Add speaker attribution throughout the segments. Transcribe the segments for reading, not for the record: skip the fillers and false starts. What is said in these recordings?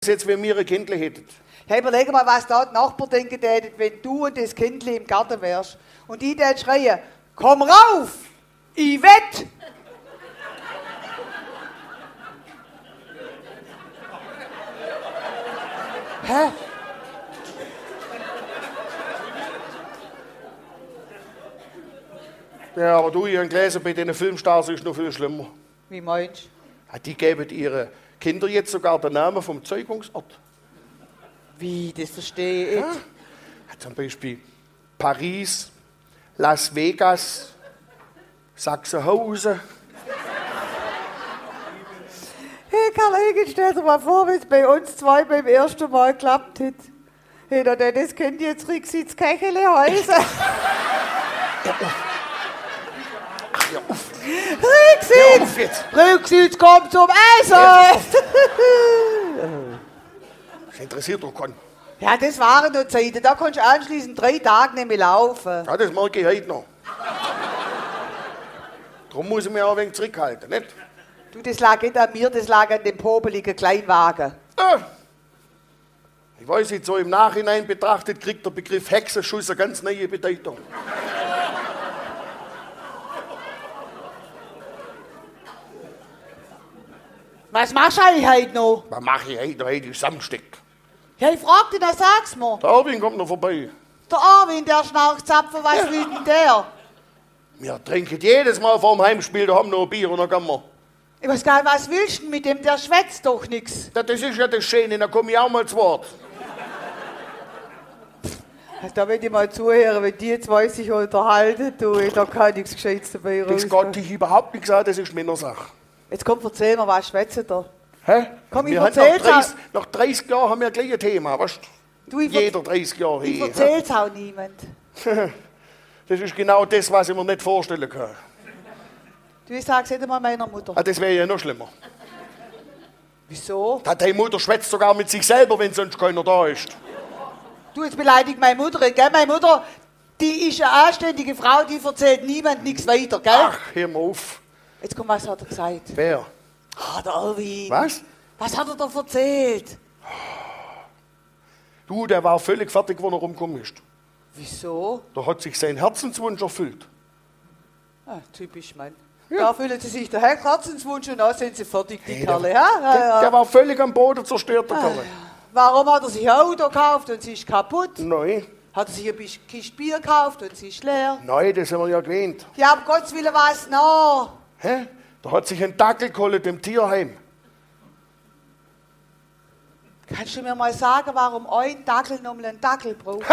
Speaker 1: jetzt, wenn wir ein Kindle hätten.
Speaker 2: Hey, überleg mal, was da die Nachbarn denken täten, wenn du und das Kindli im Garten wärst. Und die dann schreien, komm rauf, ich wett. Hä?
Speaker 1: Ja, aber du, ihr Gläser bei den Filmstars ist noch viel schlimmer.
Speaker 2: Wie meinst du?
Speaker 1: Ja, die geben ihren Kindern jetzt sogar den Namen vom Zeugungsort.
Speaker 2: Wie, das verstehe ich.
Speaker 1: Ja? Zum Beispiel Paris, Las Vegas, Sachsenhausen.
Speaker 2: Hey Karl-Hegen, stell dir mal vor, wie es bei uns zwei beim ersten Mal geklappt hat. Hey, das könnte jetzt Rücksitz Kechele heißen. Rücksitz kommt zum Essen!
Speaker 1: Das interessiert doch keinen.
Speaker 2: Ja, das waren noch Zeiten. Da konntest du anschließend 3 Tage nicht mehr laufen.
Speaker 1: Ja, das mag ich heute noch. Darum muss ich mich auch ein wenig zurückhalten, nicht?
Speaker 2: Du, das lag nicht an mir, das lag an dem popeligen Kleinwagen.
Speaker 1: Ich weiß nicht, so im Nachhinein betrachtet kriegt der Begriff Hexenschuss eine ganz neue Bedeutung.
Speaker 2: Was machst du eigentlich heute noch?
Speaker 1: Was mache ich heute? Heute ist Samstag.
Speaker 2: Ja, ich frag dich, dann sag's mir.
Speaker 1: Der Arvin kommt noch vorbei.
Speaker 2: Der Arvin, der Schnauchzapfer, was will denn der?
Speaker 1: Wir trinken jedes Mal vor dem Heimspiel, da haben wir noch ein Bier und dann gehen wir.
Speaker 2: Ich weiß gar nicht, was willst du denn mit dem? Der schwätzt doch nix.
Speaker 1: Das ist ja das Schöne, da komme ich auch mal zu Wort.
Speaker 2: Also, da will ich mal zuhören, wenn die zwei sich unterhalten, du, da kann nichts Gescheites dabei
Speaker 1: Das
Speaker 2: rauskommen.
Speaker 1: geht dich überhaupt nicht an, das ist Männersache.
Speaker 2: Jetzt komm, erzähl mir, was schwätzt da?
Speaker 1: Hä?
Speaker 2: Komm, ich
Speaker 1: wir haben
Speaker 2: erzähl's
Speaker 1: nach 30 Jahren haben wir gleich ein Thema, weißt
Speaker 2: Du,
Speaker 1: jeder 30 Jahre
Speaker 2: ich
Speaker 1: hier.
Speaker 2: erzähl's auch niemand.
Speaker 1: Das ist genau das, was ich mir nicht vorstellen kann.
Speaker 2: Du, ich sag's nicht einmal meiner Mutter.
Speaker 1: Ah, das wäre ja noch schlimmer.
Speaker 2: Wieso?
Speaker 1: Deine Mutter schwätzt sogar mit sich selber, wenn sonst keiner da ist.
Speaker 2: Du, jetzt beleidigt meine Mutter, gell? Meine Mutter, die ist eine anständige Frau, die erzählt niemand nichts weiter, gell?
Speaker 1: Ach, hör mal auf.
Speaker 2: Jetzt komm, was hat er gesagt?
Speaker 1: Wer?
Speaker 2: Ah, der Arvin.
Speaker 1: Was?
Speaker 2: Was hat er da erzählt?
Speaker 1: Du, der war völlig fertig, wo er rumgekommen ist.
Speaker 2: Wieso?
Speaker 1: Da hat sich sein Herzenswunsch erfüllt.
Speaker 2: Ah, typisch, Mann.
Speaker 1: Ja.
Speaker 2: Da fühlen sie sich der Herzenswunsch und dann sind sie fertig, die
Speaker 1: Hey,
Speaker 2: Kerle.
Speaker 1: der-
Speaker 2: Ja?
Speaker 1: Der war völlig am Boden zerstört, der Kerl.
Speaker 2: Warum hat er sich ein Auto gekauft und sie ist kaputt?
Speaker 1: Nein,
Speaker 2: Hat er sich ein Kiste Bier gekauft und sie ist leer?
Speaker 1: nein, das haben wir ja gewähnt.
Speaker 2: Ja, um Gottes Willen, was noch?
Speaker 1: Hä? Da hat sich ein Dackel geholt im Tierheim.
Speaker 2: Kannst du mir mal sagen, warum ein Dackel nochmal einen Dackel braucht?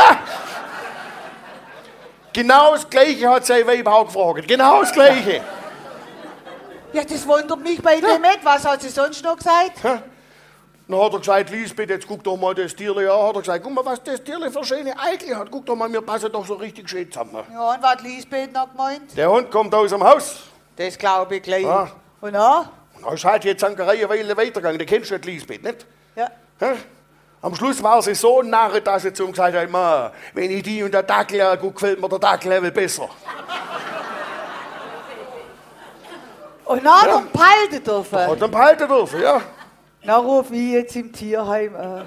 Speaker 1: Genau das Gleiche hat sein Weib auch gefragt. Genau das Gleiche.
Speaker 2: Ja, das wundert mich bei dem nicht. Was hat sie sonst noch gesagt?
Speaker 1: Dann hat er gesagt, Lisbeth, jetzt guck doch mal das Tierle an. Hat er gesagt, guck mal, was das Tierle für schöne Eichel hat. Guck doch mal, wir passen doch so richtig schön zusammen.
Speaker 2: Ja, und was hat Lisbeth noch gemeint?
Speaker 1: Der Hund kommt aus dem Haus.
Speaker 2: Das glaube ich gleich.
Speaker 1: Ah.
Speaker 2: Und dann?
Speaker 1: Und dann ist halt jetzt eine Weile weitergegangen. Du kennst ja die Lisbeth, nicht?
Speaker 2: Ja.
Speaker 1: Hä? Am Schluss war sie so narre, dass sie zu ihm gesagt hat, Ma, wenn ich die und der Dackel gut gefällt mir der Dackel besser.
Speaker 2: Und dann hat er ihn behalten dürfen.
Speaker 1: Hat er behalten dürfen, ja.
Speaker 2: Dann rufe ich jetzt im Tierheim an.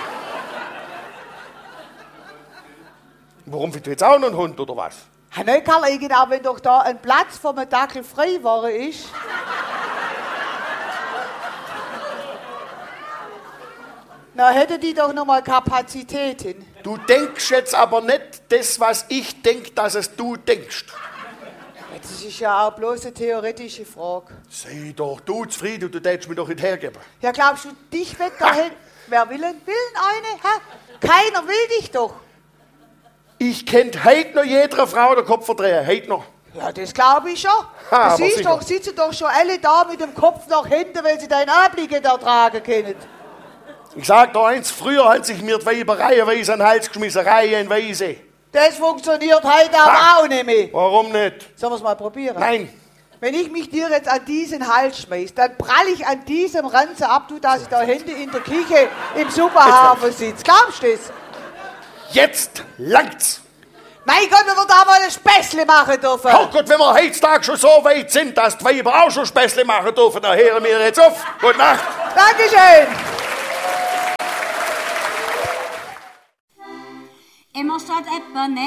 Speaker 1: Warum willst du jetzt auch noch einen Hund, oder was?
Speaker 2: Ja, nein, Karl, genau, wenn doch da ein Platz vom Dackel frei geworden ist. Na, hätte die doch noch mal Kapazitäten.
Speaker 1: Du denkst jetzt aber nicht das, was ich denk, dass es du denkst.
Speaker 2: Das ist ja auch bloß eine theoretische Frage.
Speaker 1: Sei doch du zufrieden, du darfst mir doch nicht hergeben.
Speaker 2: Ja, glaubst du, dich wird dahin... Wer will einen? Will eine? Hä? Keiner will dich doch.
Speaker 1: Ich kennt heute noch jeder Frau den Kopf verdrehen, heute noch.
Speaker 2: Ja, das glaube ich schon.
Speaker 1: Ha,
Speaker 2: Du
Speaker 1: aber
Speaker 2: siehst doch, sitzen doch schon alle da mit dem Kopf nach hinten, weil sie deinen Anblick nicht ertragen können.
Speaker 1: Ich sag dir eins, früher haben sich mir die Weiber reihenweise an den Hals geschmissen, reihenweise.
Speaker 2: Das funktioniert heute aber auch nicht mehr.
Speaker 1: Warum nicht?
Speaker 2: Sollen wir es mal probieren?
Speaker 1: Nein.
Speaker 2: Wenn ich mich dir jetzt an diesen Hals schmeiß, dann prall ich an diesem Ranzen ab, du, dass ich da hinten in der Küche im Superhafen sitze. Glaubst du das?
Speaker 1: Jetzt langt's.
Speaker 2: Mein Gott, wenn wir da mal ein Späßle machen dürfen.
Speaker 1: Oh Gott, wenn wir heutzutage schon so weit sind, dass die Weiber auch schon Späßle machen dürfen, dann hören wir jetzt auf. Gute Nacht.
Speaker 2: Dankeschön.
Speaker 3: Immer statt Epernay.